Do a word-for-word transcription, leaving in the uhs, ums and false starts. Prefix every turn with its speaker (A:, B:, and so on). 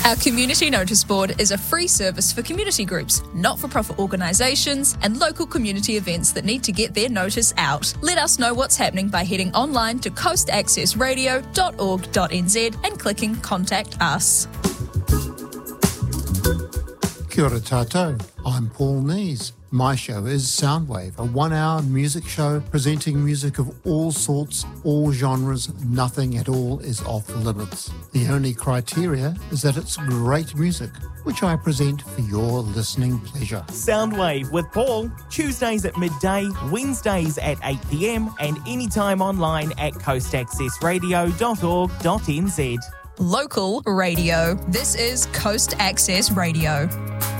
A: Our Community Notice Board is a free service for community groups, not-for-profit organisations and local community events that need to get their notice out. Let us know what's happening by heading online to coast access radio dot org dot n z and clicking Contact Us.
B: Kia ora tātou, I'm Paul Nees. My show is Soundwave, a one-hour music show presenting music of all sorts, all genres. Nothing at all is off limits. The only criteria is that it's great music, which I present for your listening pleasure.
C: Soundwave with Paul, Tuesdays at midday, Wednesdays at eight p m and anytime online at coast access radio dot org dot n z.
A: Local radio. This is Coast Access Radio.